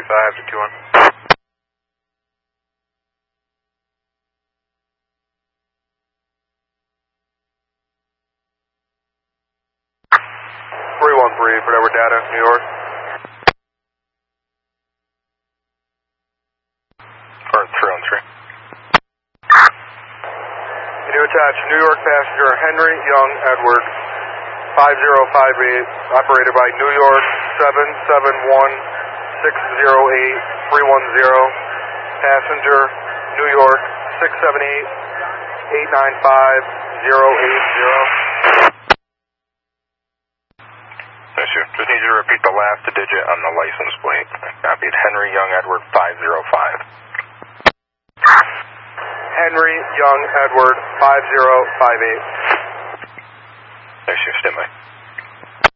35 to 21. 313, whatever data, New York. Or 313. Can you attach New York passenger Henry Young Edward 5058, operated by New York 771-608-310, passenger New York 678-895-080. Issue. Just need you to repeat the last digit on the license plate. Copied. Henry Young Edward 505. Henry Young Edward 5058. Issue. Stand by.